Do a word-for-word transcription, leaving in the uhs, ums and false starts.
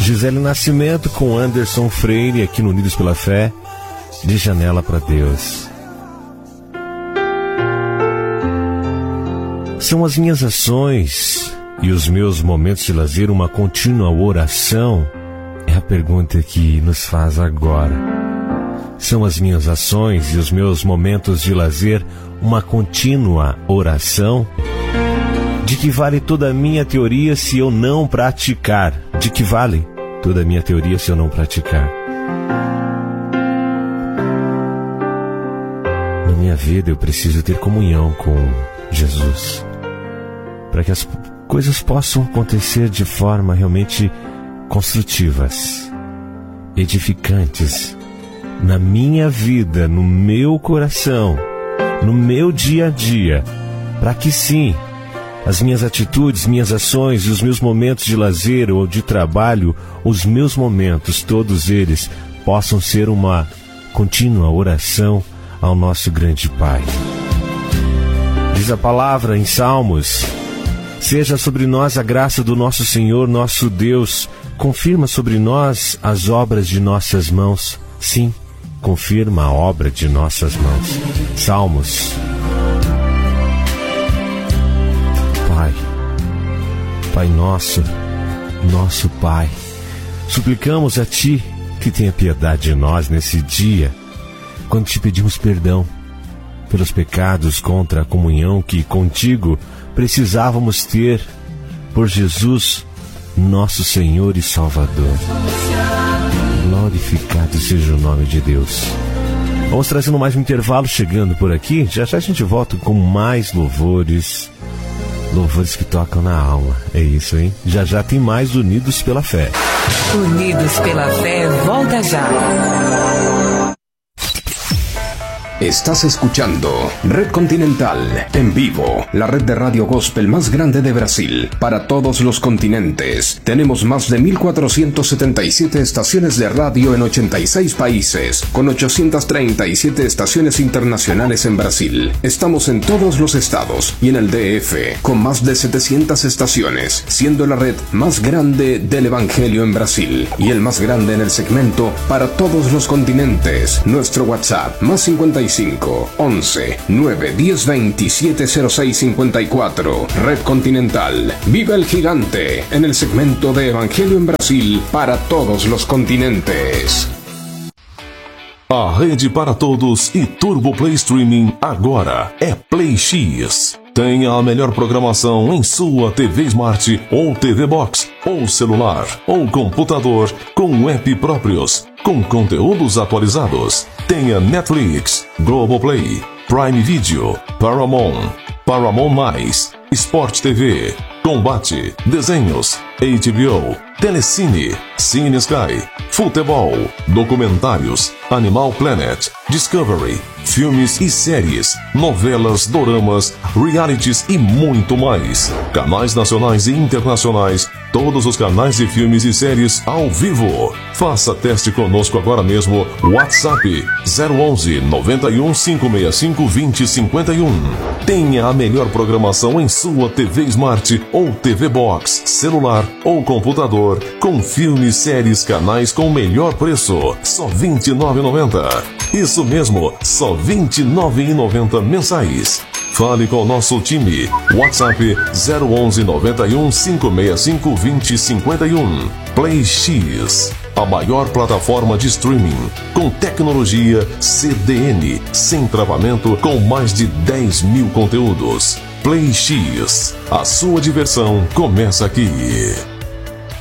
Gisele Nascimento com Anderson Freire aqui no Unidos pela Fé, de Janela para Deus. São as minhas ações e os meus momentos de lazer uma contínua oração? É a pergunta que nos faz agora. São as minhas ações e os meus momentos de lazer uma contínua oração? De que vale toda a minha teoria se eu não praticar? De que vale toda a minha teoria se eu não praticar? Na minha vida eu preciso ter comunhão com Jesus, para que as coisas possam acontecer de forma realmente construtivas, edificantes, na minha vida, no meu coração, no meu dia a dia, para que sim, as minhas atitudes, minhas ações e os meus momentos de lazer ou de trabalho, os meus momentos, todos eles, possam ser uma contínua oração ao nosso grande Pai. Diz a palavra em Salmos: seja sobre nós a graça do nosso Senhor, nosso Deus, confirma sobre nós as obras de nossas mãos. Sim, confirma a obra de nossas mãos. Salmos. Pai, Pai nosso, nosso Pai, suplicamos a Ti que tenha piedade de nós nesse dia, quando te pedimos perdão pelos pecados contra a comunhão que contigo precisávamos ter, por Jesus, nosso Senhor e Salvador. Glorificado seja o nome de Deus. Vamos trazendo mais um intervalo chegando por aqui. Já já a gente volta com mais louvores. Louvores que tocam na alma. É isso, hein? Já já tem mais Unidos pela Fé. Unidos pela Fé, volta já. Estás escuchando Red Continental en vivo, la red de radio gospel más grande de Brasil, para todos los continentes. Tenemos más de mil cuatrocientas setenta y siete estaciones de radio en ochenta y seis países, con ochocientas treinta y siete estaciones internacionales en Brasil. Estamos en todos los estados y en el D F, con más de setecientas estaciones, siendo la red más grande del Evangelio en Brasil y el más grande en el segmento para todos los continentes. Nuestro WhatsApp, más cincuenta y cinco, once, nueve, diez, veintisiete, cero seis, cincuenta y cuatro. Red Continental. Viva el gigante en el segmento de Evangelio en Brasil para todos los continentes. A rede para todos e Turbo Play Streaming agora é Play X. Tenha a melhor programação em sua T V Smart ou T V Box, ou celular, ou computador, com app próprios, com conteúdos atualizados. Tenha Netflix, Globoplay, Prime Video, Paramount, Paramount Mais, Sport T V, Combate, Desenhos, H B O, Telecine, Cine Sky, Futebol, Documentários, Animal Planet, Discovery, filmes e séries, novelas, doramas, realities e muito mais. Canais nacionais e internacionais, todos os canais de filmes e séries ao vivo. Faça teste conosco agora mesmo. WhatsApp zero onze, noventa e um, cinco seis cinco, vinte, cinquenta e um. Tenha a melhor programação em sua T V Smart ou T V Box, celular ou computador, com filmes, séries, canais com o melhor preço, só vinte e nove reais e noventa centavos. Isso mesmo, só vinte e nove reais e noventa centavos mensais. Fale com o nosso time. WhatsApp zero onze, noventa e um, cinco seis cinco, vinte, cinquenta e um. Play X, a maior plataforma de streaming, com tecnologia C D N, sem travamento, com mais de dez mil conteúdos. Play X, a sua diversão começa aqui.